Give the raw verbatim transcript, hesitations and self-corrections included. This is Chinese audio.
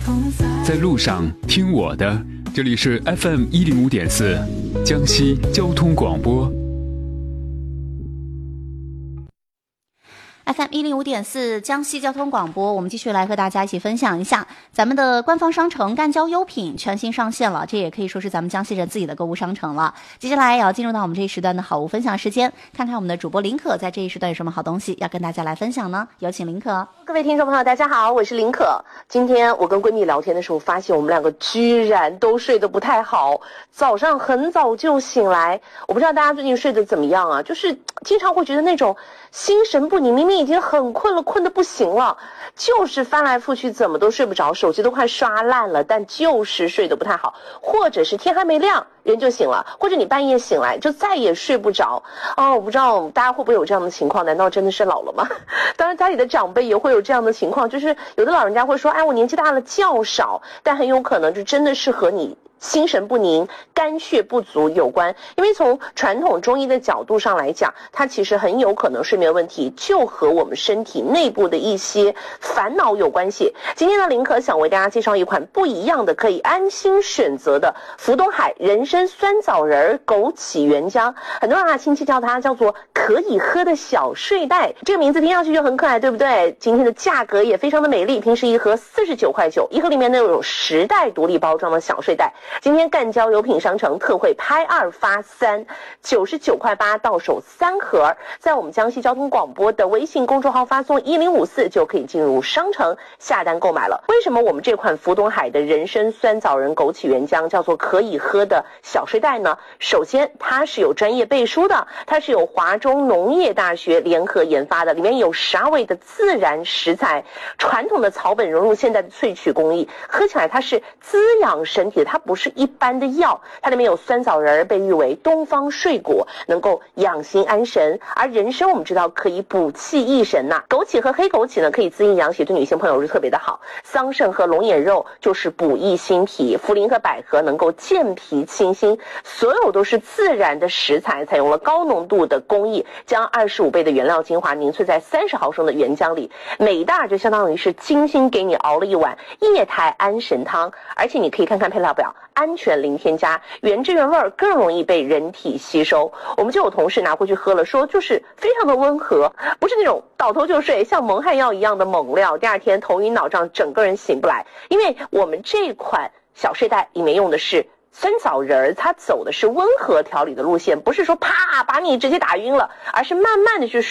在路上听我的，这里是 F M 一零五点四，江西交通广播。 F M 一零五点四江西交通广播，我们继续来和大家一起分享一下咱们的官方商城赣交优品全新上线了，这也可以说是咱们江西人自己的购物商城了。接下来也要进入到我们这一时段的好物分享时间，看看我们的主播林可在这一时段有什么好东西要跟大家来分享呢？有请林可。 各位听众朋友大家好，我是林可。今天我跟闺蜜聊天的时候发现我们两个居然都睡得不太好，早上很早就醒来。我不知道大家最近睡得怎么样啊，就是经常会觉得那种心神不宁，明明已经很困了，困得不行了，就是翻来覆去怎么都睡不着，手机都快刷烂了，但就是睡得不太好，或者是天还没亮人就醒了，或者你半夜醒来就再也睡不着啊！我不知道大家会不会有这样的情况，难道真的是老了吗？当然家里的长辈也会有这样的情况，就是有的老人家会说，哎，我年纪大了觉少，但很有可能就真的是和你心神不宁、肝血不足有关。因为从传统中医的角度上来讲，它其实很有可能睡眠问题就和我们身体内部的一些烦恼有关系。今天呢，林可想为大家介绍一款不一样的可以安心选择的福东海人参酸枣仁枸杞原浆，很多人啊亲戚叫它叫做可以喝的小睡袋，这个名字听上去就很可爱，对不对？今天的价格也非常的美丽，平时一盒四十九块九，一盒里面呢有十袋独立包装的小睡袋。今天赣交优品商城特惠拍二发三，九十九块八到手三盒，在我们江西交通广播的微信公众号发送一零五四就可以进入商城下单购买了。为什么我们这款福东海的人参酸枣仁枸杞原浆叫做可以喝的小睡袋呢？首先它是有专业背书的，它是有华中农业大学联合研发的，里面有十二味的自然食材，传统的草本融入现代的萃取工艺，喝起来它是滋养身体的，它不是一般的药，它里面有酸枣仁，被誉为东方睡果，能够养心安神。而人参我们知道可以补气益神呐、啊，枸杞和黑枸杞呢可以滋阴养血，对女性朋友是特别的好。桑葚和龙眼肉就是补益心脾，茯苓和百合能够健脾清心，所有都是自然的食材，采用了高浓度的工艺，将二十五倍的原料精华凝萃在三十毫升的原浆里，每一袋就相当于是精心给你熬了一碗液态安神汤。而且你可以看看配料表，安全零添加，原汁原味，更容易被人体吸收。我们就有同事拿回去喝了，说就是非常的温和，不是那种倒头就睡像蒙汗药一样的猛料，第二天头晕脑胀整个人醒不来。因为我们这款小睡袋里面用的是酸枣仁，它走的是温和调理的路线，不是说啪把你直接打晕了，而是慢慢的去